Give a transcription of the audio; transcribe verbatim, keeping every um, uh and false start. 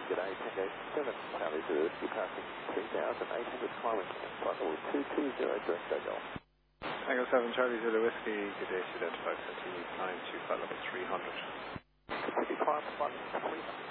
G'day, Tango seven, Charlie to Whiskey, passing three thousand eight hundred kilometers, flight level two two zero, direct go Golf. Tango seven, Charlie to Whiskey, good day, identified, continue, climb to flight level three hundred. Continue climb, flight three hundred.